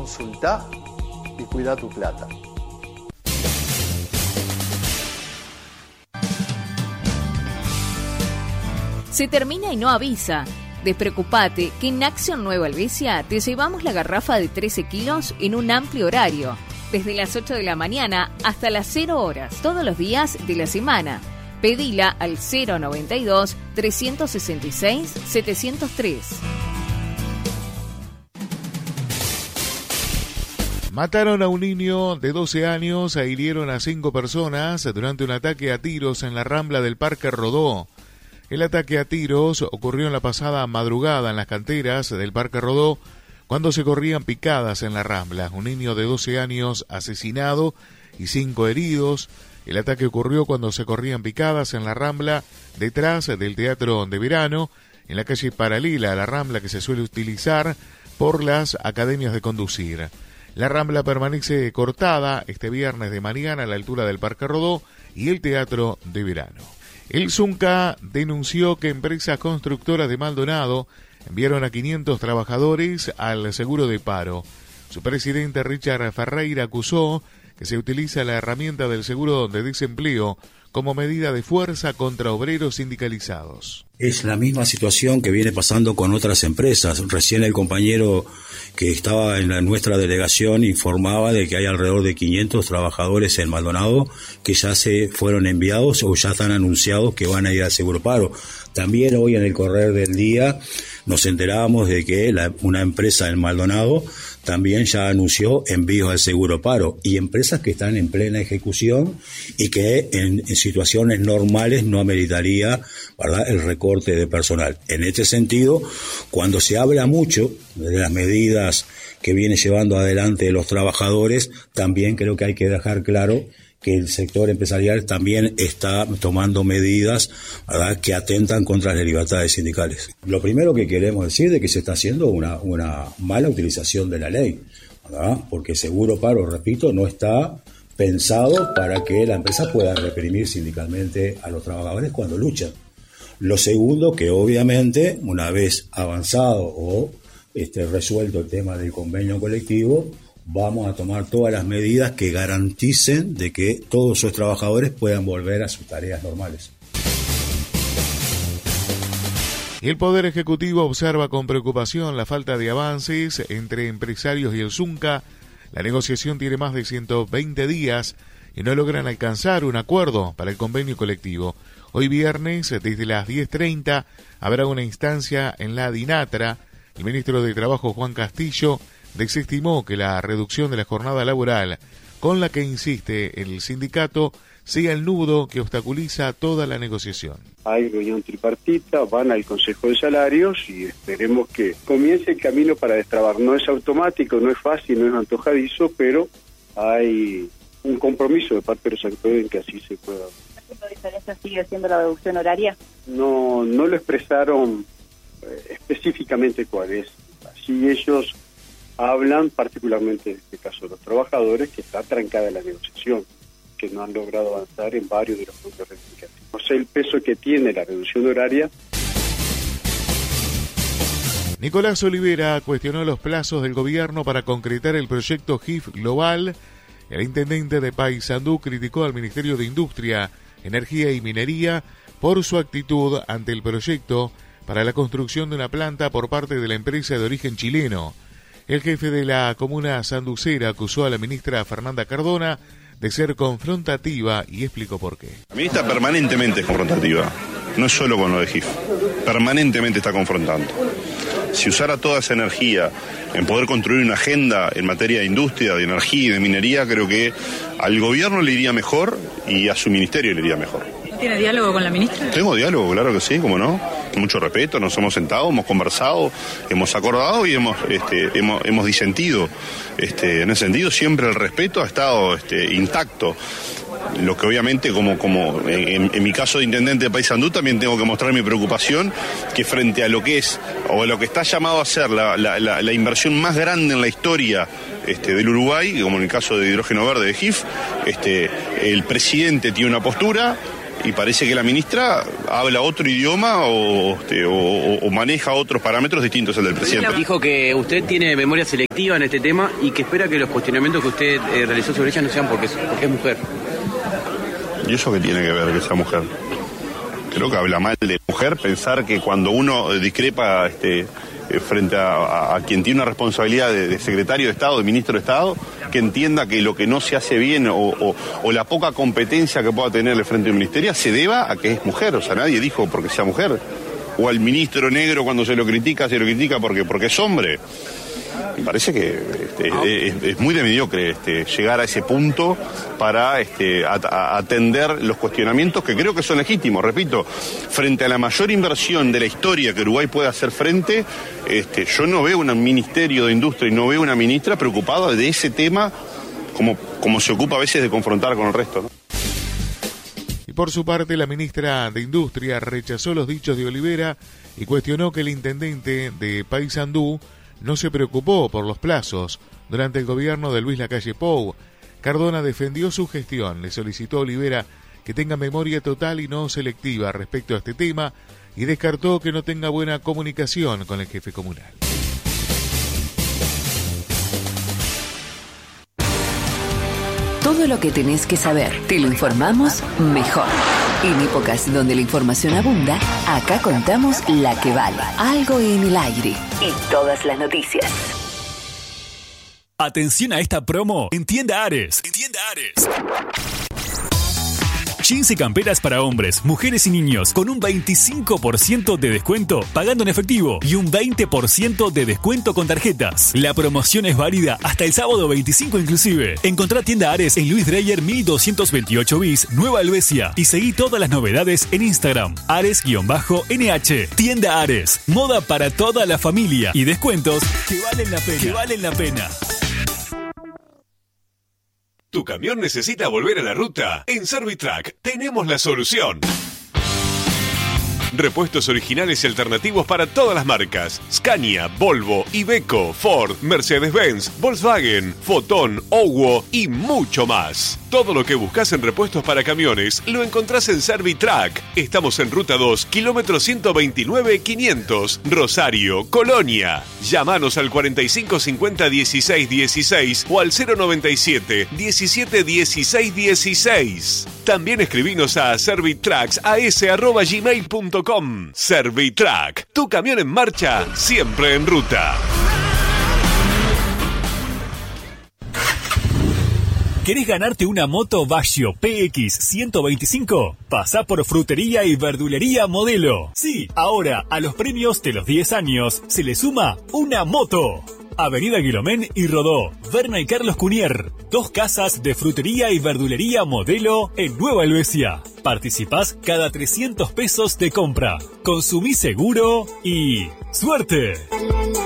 consultá y cuidá tu plata. Se termina y no avisa. Despreocupate que en Acción Nueva Helvecia te llevamos la garrafa de 13 kilos en un amplio horario, desde las 8 de la mañana hasta las 0 horas, todos los días de la semana. Pedila al 092-366-703. Mataron a un niño de 12 años e hirieron a 5 personas durante un ataque a tiros en la Rambla del Parque Rodó. El ataque a tiros ocurrió en la pasada madrugada en las canteras del Parque Rodó, cuando se corrían picadas en la Rambla. Un niño de 12 años asesinado y 5 heridos. El ataque ocurrió cuando se corrían picadas en la Rambla, detrás del Teatro de Verano, en la calle paralela a la Rambla que se suele utilizar por las academias de conducir. La Rambla permanece cortada este viernes de mañana a la altura del Parque Rodó y el Teatro de Verano. El Zunca denunció que empresas constructoras de Maldonado enviaron a 500 trabajadores al seguro de paro. Su presidente Richard Ferreira acusó que se utiliza la herramienta del seguro de desempleo como medida de fuerza contra obreros sindicalizados. Es la misma situación que viene pasando con otras empresas. Recién el compañero que estaba en nuestra delegación informaba de que hay alrededor de 500 trabajadores en Maldonado que ya se fueron enviados o ya están anunciados que van a ir al seguro paro. También hoy en el correr del día nos enterábamos de que una empresa en Maldonado también ya anunció envíos al seguro paro, y empresas que están en plena ejecución y que en situaciones normales no ameritaría, ¿verdad?, el recorte de personal. En este sentido, cuando se habla mucho de las medidas que viene llevando adelante los trabajadores, también creo que hay que dejar claro que el sector empresarial también está tomando medidas, ¿verdad?, que atentan contra las libertades sindicales. Lo primero que queremos decir es que se está haciendo una mala utilización de la ley, ¿verdad?, porque seguro paro, repito, no está pensado para que la empresa pueda reprimir sindicalmente a los trabajadores cuando luchan. Lo segundo, que obviamente una vez avanzado o resuelto el tema del convenio colectivo, vamos a tomar todas las medidas que garanticen de que todos esos trabajadores puedan volver a sus tareas normales. El Poder Ejecutivo observa con preocupación la falta de avances entre empresarios y el Zunca. La negociación tiene más de 120 días y no logran alcanzar un acuerdo para el convenio colectivo. Hoy viernes, desde las 10:30, habrá una instancia en la DINATRA. El ministro de Trabajo, Juan Castillo, desestimó que la reducción de la jornada laboral, con la que insiste el sindicato, sea el nudo que obstaculiza toda la negociación. Hay reunión tripartita, van al Consejo de Salarios y esperemos que comience el camino para destrabar. No es automático, no es fácil, no es antojadizo, pero hay un compromiso de parte de los actores en que así se pueda. ¿La diferencia sigue siendo la reducción horaria? No lo expresaron específicamente cuál es. Así ellos hablan particularmente en este caso de los trabajadores, que está trancada la negociación, que no han logrado avanzar en varios de los puntos reivindicativos. No sé el peso que tiene la reducción horaria. Nicolás Olivera cuestionó los plazos del gobierno para concretar el proyecto GIF Global. El intendente de Paysandú criticó al Ministerio de Industria, Energía y Minería por su actitud ante el proyecto para la construcción de una planta por parte de la empresa de origen chileno. El jefe de la comuna sanducera acusó a la ministra Fernanda Cardona de ser confrontativa y explicó por qué. La ministra permanentemente es confrontativa, no es solo con lo de GIF, permanentemente está confrontando. Si usara toda esa energía en poder construir una agenda en materia de industria, de energía y de minería, creo que al gobierno le iría mejor y a su ministerio le iría mejor. ¿Tiene diálogo con la ministra? Tengo diálogo, claro que sí, cómo no. Mucho respeto, nos hemos sentado, hemos conversado, hemos acordado y hemos disentido. En ese sentido siempre el respeto ha estado intacto. Lo que obviamente, como en mi caso de intendente de Paysandú, también tengo que mostrar mi preocupación que frente a lo que es, o a lo que está llamado a ser la inversión más grande en la historia del Uruguay, como en el caso de hidrógeno verde de GIF, el presidente tiene una postura, y parece que la ministra habla otro idioma o maneja otros parámetros distintos al del presidente. Dijo que usted tiene memoria selectiva en este tema y que espera que los cuestionamientos que usted realizó sobre ella no sean porque es mujer. ¿Y eso qué tiene que ver que sea mujer? Creo que habla mal de mujer pensar que cuando uno discrepa frente a quien tiene una responsabilidad de secretario de Estado, de ministro de Estado, que entienda que lo que no se hace bien o la poca competencia que pueda tener el frente del ministerio se deba a que es mujer. O sea, nadie dijo porque sea mujer. O al ministro negro cuando se lo critica porque es hombre. Me parece que es muy de mediocre llegar a ese punto para atender los cuestionamientos que creo que son legítimos. Repito, frente a la mayor inversión de la historia que Uruguay puede hacer frente, yo no veo un ministerio de Industria y no veo una ministra preocupada de ese tema como se ocupa a veces de confrontar con el resto, ¿no? Y por su parte, la ministra de Industria rechazó los dichos de Olivera y cuestionó que el intendente de Paysandú no se preocupó por los plazos durante el gobierno de Luis Lacalle Pou. Cardona defendió su gestión, le solicitó a Olivera que tenga memoria total y no selectiva respecto a este tema y descartó que no tenga buena comunicación con el jefe comunal. Todo lo que tenés que saber, te lo informamos mejor. En épocas donde la información abunda, acá contamos la que vale. Algo en el aire y todas las noticias. Atención a esta promo en Tienda Ares. Jeans y camperas para hombres, mujeres y niños con un 25% de descuento pagando en efectivo y un 20% de descuento con tarjetas. La promoción es válida hasta el sábado 25 inclusive. Encontrá Tienda Ares en Luis Dreyer 1228 bis, Nueva Helvecia, y seguí todas las novedades en Instagram, Ares_NH. Tienda Ares, moda para toda la familia y descuentos que valen la pena. ¿Tu camión necesita volver a la ruta? En Servitrack tenemos la solución. Repuestos originales y alternativos para todas las marcas: Scania, Volvo, Iveco, Ford, Mercedes-Benz, Volkswagen, Foton, Owo y mucho más. Todo lo que buscas en repuestos para camiones lo encontrás en Servitrack. Estamos en Ruta 2, kilómetro 129-500, Rosario, Colonia. Llámanos al 4550-1616 o al 097-171616. También escribinos a servitracksas@gmail.com. Servitrack, tu camión en marcha, siempre en ruta. ¿Querés ganarte una moto Vaggio PX 125? Pasá por Frutería y Verdulería Modelo. Sí, ahora a los premios de los 10 años se le suma una moto. Avenida Guilomén y Rodó, Berna y Carlos Cunier. 2 casas de Frutería y Verdulería Modelo en Nueva Helvecia. Participás cada 300 pesos de compra. Consumí seguro y ¡suerte!